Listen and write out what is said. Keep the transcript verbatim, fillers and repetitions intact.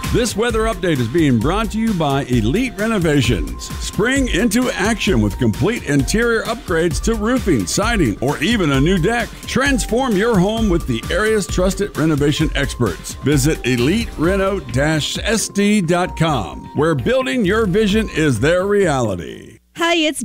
This weather update is being brought to you by Elite Renovations. Spring into action with complete interior upgrades to roofing, siding, or even a new deck. Transform your home with the area's trusted renovation experts. Visit elite reno dash s d dot com, where building your vision is their reality. Hi, it's